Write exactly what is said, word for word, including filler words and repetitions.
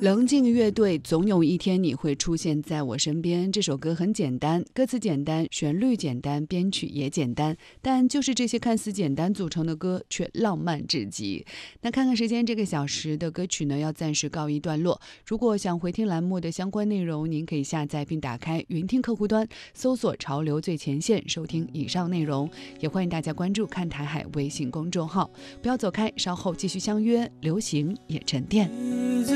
棱镜乐队总有一天你会出现在我身边。这首歌很简单，歌词简单，旋律简单，编曲也简单，但就是这些看似简单组成的歌却浪漫至极。那看看时间，这个小时的歌曲呢要暂时告一段落。如果想回听栏目的相关内容，您可以下载并打开云听客户端，搜索潮流最前线，收听以上内容。也欢迎大家关注看台海微信公众号。不要走开，稍后继续相约流行也沉淀。